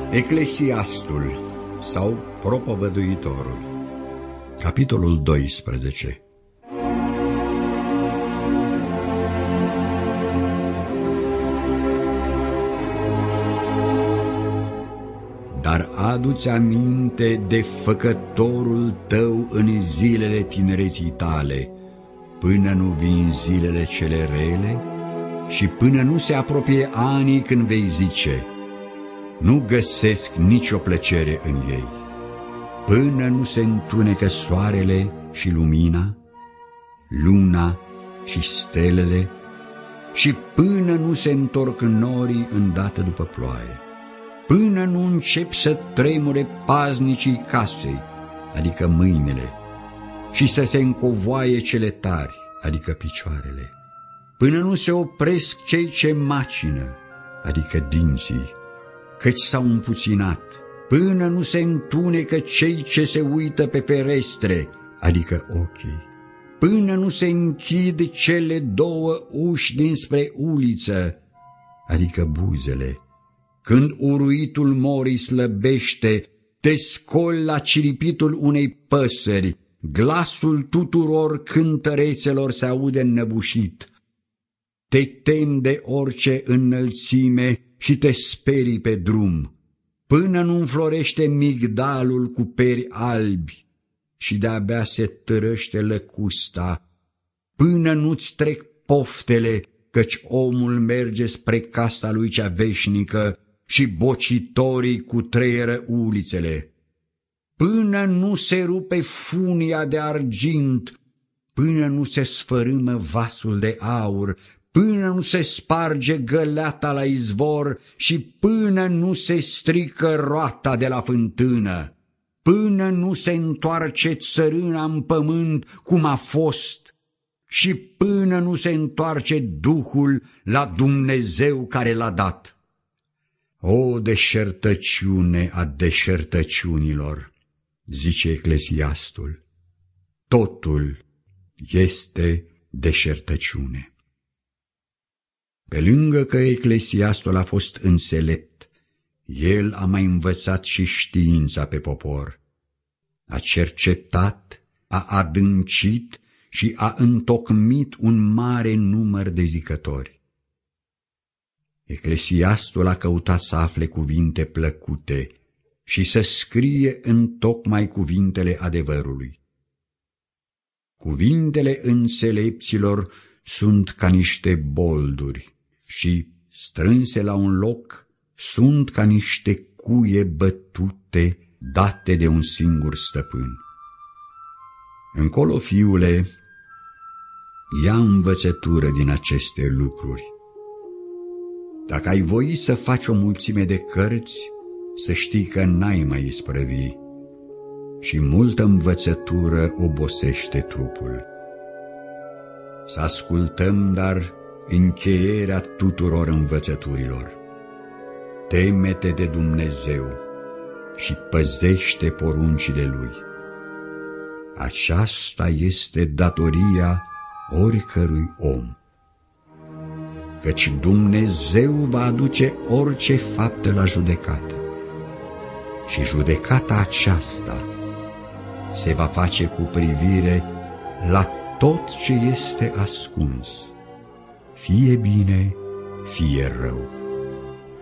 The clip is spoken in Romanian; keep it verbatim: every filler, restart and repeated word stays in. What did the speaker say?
Eclesiastul sau Propovăduitorul, capitolul doisprezece. Dar adu-ți aminte de făcătorul tău în zilele tinereții tale, până nu vin zilele cele rele și până nu se apropie anii când vei zice: nu găsesc nicio plăcere în ei, până nu se întunecă soarele și lumina, luna și stelele, și până nu se întorc norii îndată după ploaie, până nu încep să tremure paznicii casei, adică mâinile, și să se încovoaie cele tari, adică picioarele, până nu se opresc cei ce macină, adică dinții, căci s-au împuținat, până nu se întunecă cei ce se uită pe ferestre, adică ochii, până nu se închid cele două uși dinspre uliță, adică buzele, când uruitul morii slăbește, te scoli la ciripitul unei păsări, glasul tuturor cântărețelor se aude înnăbușit, te temi de orice înălțime și te sperii pe drum, până nu înflorește migdalul cu peri albi și de-abia se târăște lăcusta, până nu-ți trec poftele, căci omul merge spre casa lui cea veșnică și bocitorii cutreieră ulițele, până nu se rupe funia de argint, până nu se sfărâmă vasul de aur, până nu se sparge găleata la izvor și până nu se strică roata de la fântână, până nu se întoarce țărâna în pământ cum a fost și până nu se întoarce Duhul la Dumnezeu care l-a dat. O deșertăciune a deșertăciunilor, zice Eclesiastul, totul este deșertăciune. Pe lângă că Eclesiastul a fost înțelept, el a mai învățat și știința pe popor. A cercetat, a adâncit și a întocmit un mare număr de zicători. Eclesiastul a căutat să afle cuvinte plăcute și să scrie întocmai cuvintele adevărului. Cuvintele înțelepților sunt ca niște bolduri și, strânse la un loc, sunt ca niște cuie bătute date de un singur stăpân. Încolo, fiule, ia învățătură din aceste lucruri. Dacă ai voi să faci o mulțime de cărți, să știi că n-ai mai isprăvi, și multă învățătură obosește trupul. Să ascultăm, dar, încheierea tuturor învățăturilor. Teme-te de Dumnezeu și păzește poruncile Lui. Aceasta este datoria oricărui om, căci Dumnezeu va aduce orice faptă la judecată și judecata aceasta se va face cu privire la tot ce este ascuns, fie bine, fie rău.